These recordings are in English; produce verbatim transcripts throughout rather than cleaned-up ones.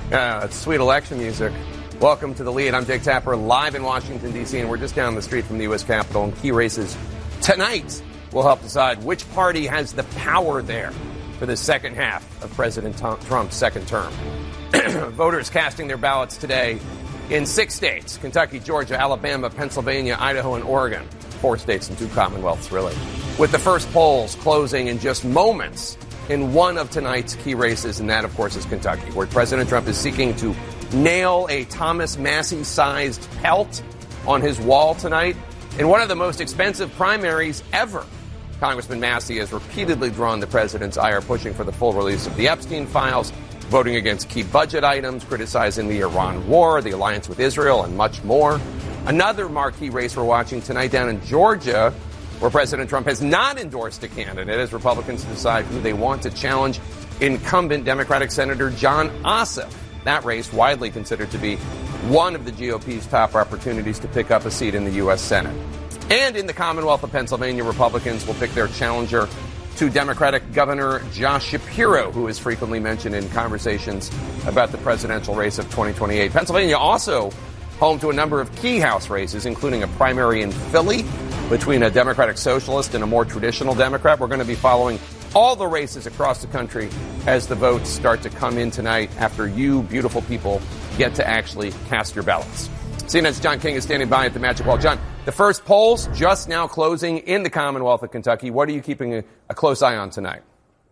Uh, it's sweet election music. Welcome to The Lead. I'm Jake Tapper, live in Washington, D C, and we're just down the street from the U S Capitol. And key races tonight will help decide which party has the power there for the second half of President Trump's second term. Voters casting their ballots today in six states: Kentucky, Georgia, Alabama, Pennsylvania, Idaho, and Oregon. Four states and two Commonwealths, really. With the first polls closing in just moments in one of tonight's key races, and that, of course, is Kentucky, where President Trump is seeking to nail a Thomas Massie-sized pelt on his wall tonight in one of the most expensive primaries ever. Congressman Massie has repeatedly drawn the president's ire, pushing for the full release of the Epstein files, voting against key budget items, criticizing the Iran war, the alliance with Israel, and much more. Another marquee race we're watching tonight down in Georgia, where President Trump has not endorsed a candidate as Republicans decide who they want to challenge incumbent Democratic Senator Jon Ossoff. That race widely considered to be one of the G O P's top opportunities to pick up a seat in the U S Senate. And in the Commonwealth of Pennsylvania, Republicans will pick their challenger to Democratic Governor Josh Shapiro, who is frequently mentioned in conversations about the presidential race of twenty twenty-eight. Pennsylvania also home to a number of key House races, including a primary in Philly between a Democratic Socialist and a more traditional Democrat. We're going to be following all the races across the country as the votes start to come in tonight after you beautiful people get to actually cast your ballots. C N N's John King is standing by at the Magic Wall. John, the first polls just now closing in the Commonwealth of Kentucky. What are you keeping a, a close eye on tonight?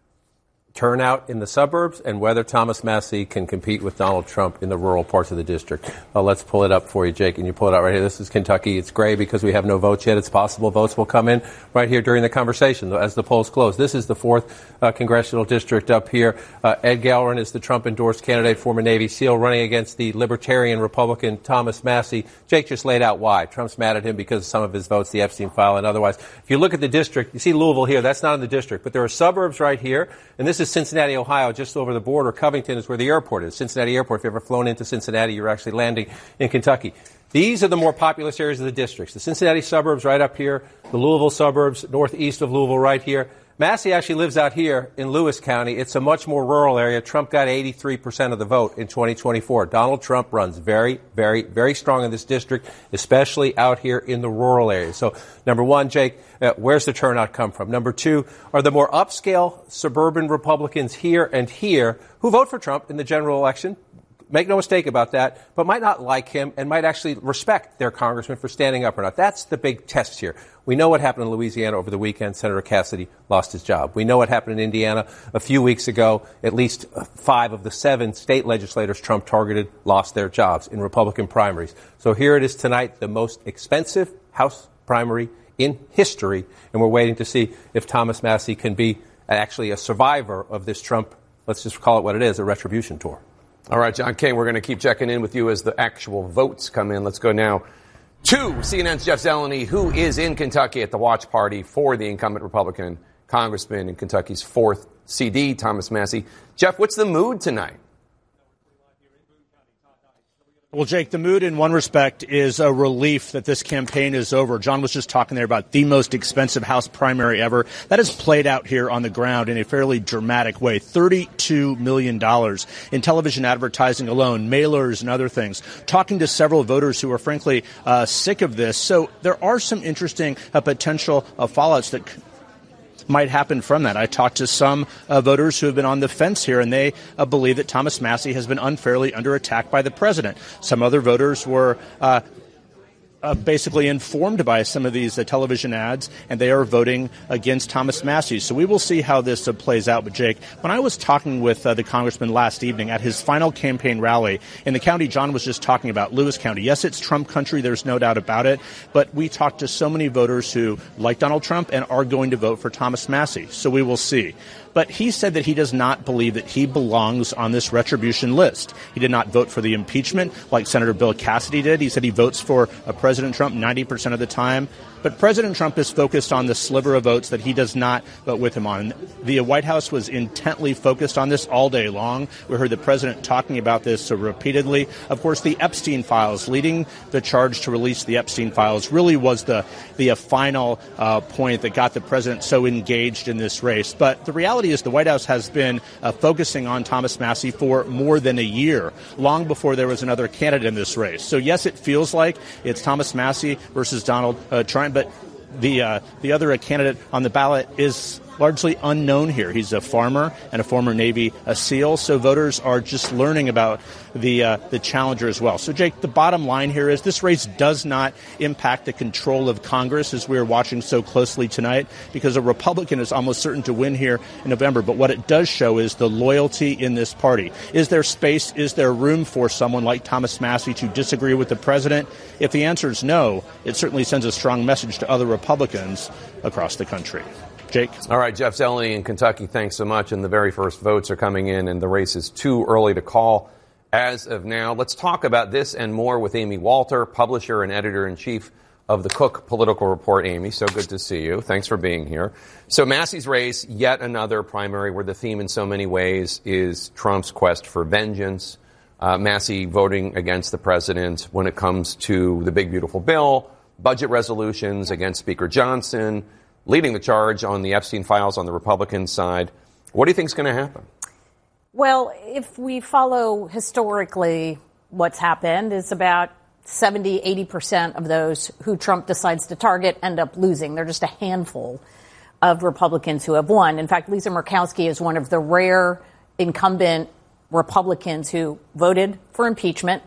Turnout in the suburbs and whether Thomas Massie can compete with Donald Trump in the rural parts of the district. Well, let's pull it up for you, Jake, and you pull it out right here. This is Kentucky. It's gray because we have no votes yet. It's possible votes will come in right here during the conversation as the polls close. This is the fourth uh, congressional district up here. Uh, Ed Gallerin is the Trump-endorsed candidate, former Navy SEAL, running against the Libertarian Republican Thomas Massie. Jake just laid out why. Trump's mad at him because of some of his votes, the Epstein file and otherwise. If you look at the district, you see Louisville here. That's not in the district, but there are suburbs right here, and this is Cincinnati, Ohio, just over the border. Covington is where the airport is. Cincinnati Airport, if you've ever flown into Cincinnati, you're actually landing in Kentucky. These are the more populous areas of the districts. The Cincinnati suburbs right up here, the Louisville suburbs, northeast of Louisville right here. Massie actually lives out here in Lewis County. It's a much more rural area. Trump got eighty-three percent of the vote in twenty twenty-four. Donald Trump runs very, very, very strong in this district, especially out here in the rural areas. So, number one, Jake, uh, where's the turnout come from? Number two, are the more upscale suburban Republicans here and here who vote for Trump in the general election? Make no mistake about that, but might not like him and might actually respect their congressman for standing up or not. That's the big test here. We know what happened in Louisiana over the weekend. Senator Cassidy lost his job. We know what happened in Indiana a few weeks ago. At least five of the seven state legislators Trump targeted lost their jobs in Republican primaries. So here it is tonight, the most expensive House primary in history, and we're waiting to see if Thomas Massie can be actually a survivor of this Trump, let's just call it what it is, a retribution tour. All right, John King, we're going to keep checking in with you as the actual votes come in. Let's go now to C N N's Jeff Zeleny, who is in Kentucky at the watch party for the incumbent Republican congressman in Kentucky's fourth C D, Thomas Massie. Jeff, what's the mood tonight? Well, Jake, the mood in one respect is a relief that this campaign is over. John was just talking there about the most expensive House primary ever. That has played out here on the ground in a fairly dramatic way. thirty-two million dollars in television advertising alone, mailers and other things. Talking to several voters who are frankly uh, sick of this. So there are some interesting uh, potential uh, fallouts that c- might happen from that. I talked to some uh, voters who have been on the fence here, and they uh, believe that Thomas Massie has been unfairly under attack by the president. Some other voters were uh, uh, basically informed by some of these uh, television ads, and they are voting against Thomas Massie. So we will see how this uh, plays out. But, Jake, when I was talking with uh, the congressman last evening at his final campaign rally in the county John was just talking about, Lewis County, yes, it's Trump country. There's no doubt about it. But we talked to so many voters who like Donald Trump and are going to vote for Thomas Massie. So we will see. But he said that he does not believe that he belongs on this retribution list. He did not vote for the impeachment like Senator Bill Cassidy did. He said he votes for uh, President Trump ninety percent of the time. But But President Trump is focused on the sliver of votes that he does not vote with him on. The White House was intently focused on this all day long. We heard the president talking about this so repeatedly. Of course, the Epstein files, leading the charge to release the Epstein files, really was the, the uh, final uh, point that got the president so engaged in this race. But the reality is the White House has been uh, focusing on Thomas Massie for more than a year, long before there was another candidate in this race. So, yes, it feels like it's Thomas Massie versus Donald uh, Trump, but the uh, the other uh, candidate on the ballot is largely unknown here. He's a farmer and a former Navy a SEAL, so voters are just learning about the uh, the challenger as well. So, Jake, the bottom line here is this race does not impact the control of Congress, as we're watching so closely tonight, because a Republican is almost certain to win here in November. But what it does show is the loyalty in this party. Is there space, is there room for someone like Thomas Massie to disagree with the president? If the answer is no, it certainly sends a strong message to other Republicans across the country. Jake? All right, Jeff Zeleny in Kentucky, thanks so much. And the very first votes are coming in, and the race is too early to call as of now. Let's talk about this and more with Amy Walter, publisher and editor-in-chief of the Cook Political Report. Amy, so good to see you. Thanks for being here. So Massie's race, yet another primary where the theme in so many ways is Trump's quest for vengeance. Uh, Massie voting against the president when it comes to the big, beautiful bill, budget resolutions against Speaker Johnson, leading the charge on the Epstein files on the Republican side. What do you think is going to happen? Well, if we follow historically what's happened, is about seventy, eighty percent of those who Trump decides to target end up losing. They're just a handful of Republicans who have won. In fact, Lisa Murkowski is one of the rare incumbent Republicans who voted for impeachment,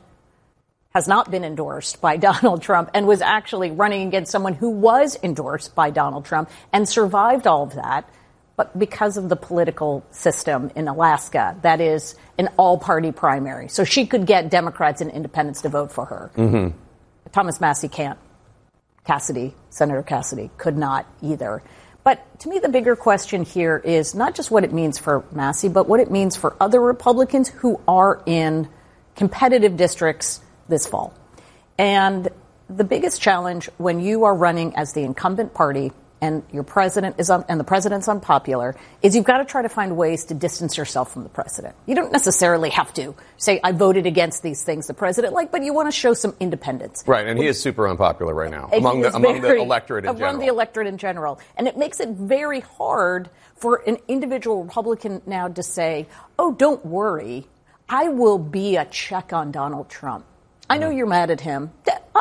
has not been endorsed by Donald Trump, and was actually running against someone who was endorsed by Donald Trump and survived all of that. But because of the political system in Alaska, that is an all-party primary. So she could get Democrats and independents to vote for her. Mm-hmm. Thomas Massie can't. Cassidy, Senator Cassidy, could not either. But to me, the bigger question here is not just what it means for Massie, but what it means for other Republicans who are in competitive districts this fall. And the biggest challenge when you are running as the incumbent party and your president is un- and the president's unpopular is you've got to try to find ways to distance yourself from the president. You don't necessarily have to say, I voted against these things the president liked, but you want to show some independence. Right, and he is super unpopular right now among the, among very, the electorate in among general. the electorate in general. And it makes it very hard for an individual Republican now to say, oh, don't worry, I will be a check on Donald Trump. I know you're mad at him.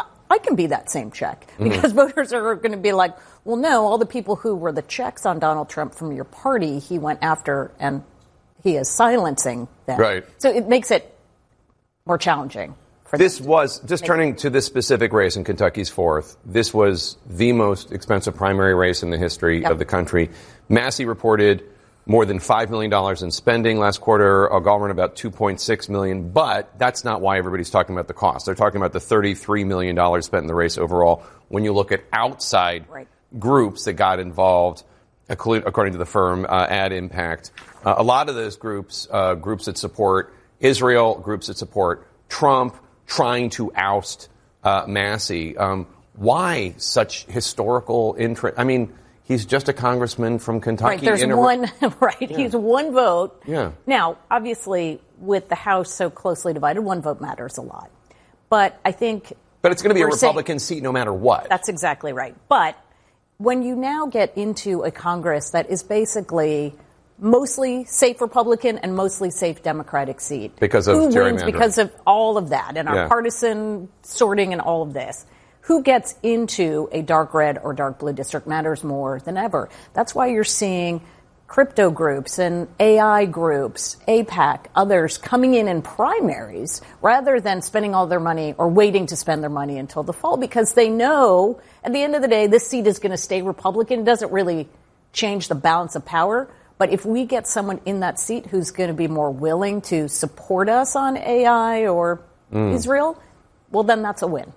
I can be that same check, because mm-hmm. voters are going to be like, well, no, all the people who were the checks on Donald Trump from your party, he went after and he is silencing them. Right. So it makes it more challenging. For this them was, just turning to this specific race in Kentucky's fourth, this was the most expensive primary race in the history yep. of the country. Massie reported more than five million dollars in spending last quarter, O'Gallagher about two point six million dollars. But that's not why everybody's talking about the cost. They're talking about the thirty-three million dollars spent in the race overall. When you look at outside right. groups that got involved, according to the firm uh, Ad Impact, uh, a lot of those groups, uh, groups that support Israel, groups that support Trump, trying to oust uh, Massie. Um, why such historical interest? I mean, he's just a congressman from Kentucky. Right, there's in a, one, right, yeah. he's one vote. Yeah. Now, obviously, with the House so closely divided, one vote matters a lot. But I think... But it's going to be a Republican saying, seat no matter what. That's exactly right. But when you now get into a Congress that is basically mostly safe Republican and mostly safe Democratic seat. Because of Who gerrymandering. wins because of all of that and our yeah. partisan sorting and all of this. Who gets into a dark red or dark blue district matters more than ever. That's why you're seeing crypto groups and A I groups, AIPAC, others coming in in primaries rather than spending all their money or waiting to spend their money until the fall, because they know at the end of the day this seat is going to stay Republican. It doesn't really change the balance of power. But if we get someone in that seat who's going to be more willing to support us on A I or mm. Israel, well, then that's a win.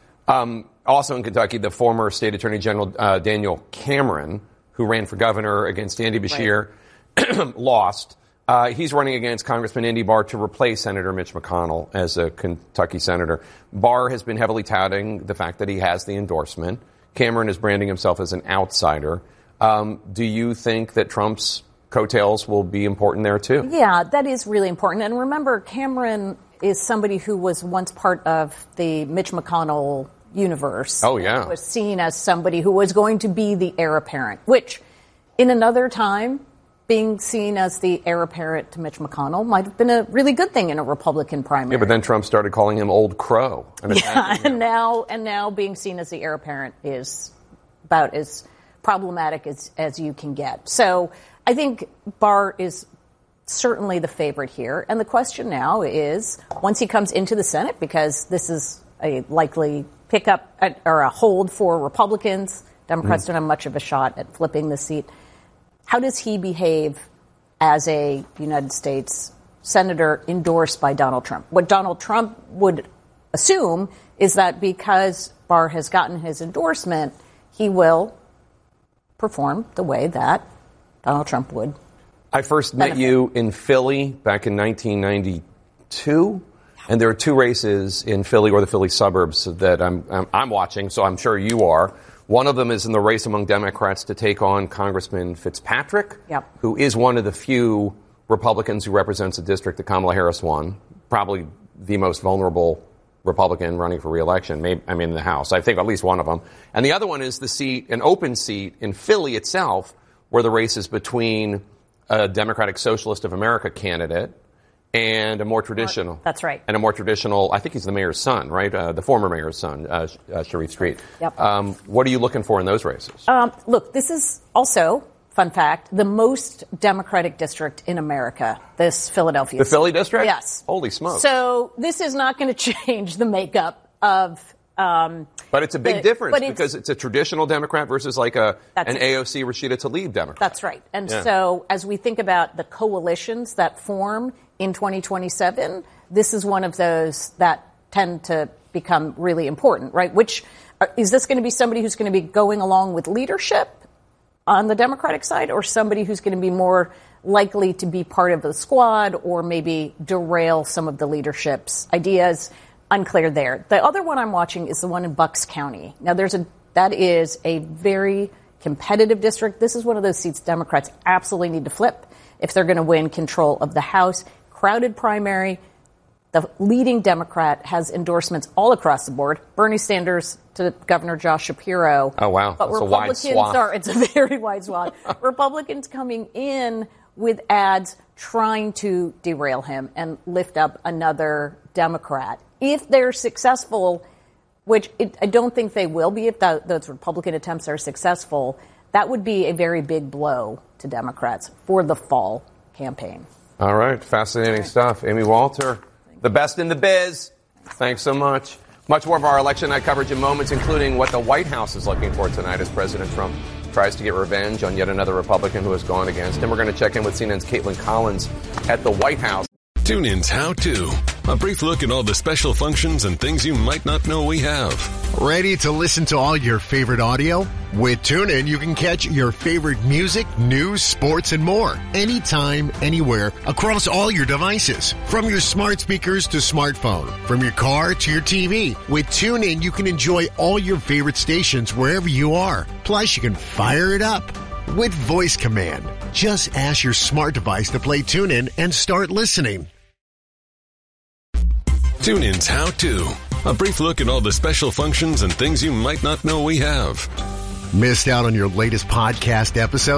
Um, also in Kentucky, the former state attorney general, uh, Daniel Cameron, who ran for governor against Andy Beshear, right. lost. Uh, he's running against Congressman Andy Barr to replace Senator Mitch McConnell as a Kentucky senator. Barr has been heavily touting the fact that he has the endorsement. Cameron is branding himself as an outsider. Um, do you think that Trump's coattails will be important there, too? Yeah, that is really important. And remember, Cameron is somebody who was once part of the Mitch McConnell universe. Oh, yeah. Was seen as somebody who was going to be the heir apparent, which in another time, being seen as the heir apparent to Mitch McConnell might have been a really good thing in a Republican primary. Yeah, but then Trump started calling him Old Crow. And yeah, and now and now being seen as the heir apparent is about as problematic as, as you can get. So I think Barr is certainly the favorite here. And the question now is, once he comes into the Senate, because this is a likely pickup at, or a hold for Republicans, Democrats mm-hmm. don't have much of a shot at flipping the seat. How does he behave as a United States senator endorsed by Donald Trump? What Donald Trump would assume is that because Barr has gotten his endorsement, he will perform the way that Donald Trump would. I first met benefit. you in Philly back in nineteen ninety-two, and there are two races in Philly or the Philly suburbs that I'm, I'm, I'm watching, so I'm sure you are. One of them is in the race among Democrats to take on Congressman Fitzpatrick, yep. who is one of the few Republicans who represents a district that Kamala Harris won, probably the most vulnerable Republican running for re-election, maybe, I mean, in the House. I think at least one of them. And the other one is the seat, an open seat in Philly itself, where the race is between a Democratic Socialist of America candidate and a more traditional. That's right. And a more traditional, I think he's the mayor's son, right? Uh, the former mayor's son, uh, uh, Sharif Street. Yep. Um, what are you looking for in those races? Um, look, this is also, fun fact, the most Democratic district in America, this Philadelphia. The Philly district? Yes. Holy smokes. So this is not going to change the makeup of... Um, but it's a big the, difference it's, because it's a traditional Democrat versus like a an A O C Rashida Tlaib Democrat. That's right. And yeah. so as we think about the coalitions that form in twenty twenty-seven, this is one of those that tend to become really important, right? Which is this going to be somebody who's going to be going along with leadership on the Democratic side, or somebody who's going to be more likely to be part of the squad or maybe derail some of the leadership's ideas? Unclear there. The other one I'm watching is the one in Bucks County. Now, there's a that is a very competitive district. This is one of those seats Democrats absolutely need to flip if they're going to win control of the House. Crowded primary. The leading Democrat has endorsements all across the board. Bernie Sanders to Governor Josh Shapiro. Oh, wow. But That's Republicans a wide swath. are, it's a very wide swath. Republicans coming in with ads trying to derail him and lift up another Democrat. If they're successful, which it, I don't think they will be if the, those Republican attempts are successful, that would be a very big blow to Democrats for the fall campaign. All right. Fascinating right. stuff. Amy Walter, the best in the biz. Thanks so much. Much more of our election night coverage in moments, including what the White House is looking for tonight as President Trump tries to get revenge on yet another Republican who has gone against him. We're going to check in with C N N's Caitlin Collins at the White House. TuneIn's How To. A brief look at all the special functions and things you might not know we have. Ready to listen to all your favorite audio? With TuneIn, you can catch your favorite music, news, sports, and more. Anytime, anywhere, across all your devices. From your smart speakers to smartphone. From your car to your T V. With TuneIn, you can enjoy all your favorite stations wherever you are. Plus, you can fire it up with voice command. Just ask your smart device to play TuneIn and start listening. TuneIn's How To. A brief look at all the special functions and things you might not know we have. Missed out on your latest podcast episode?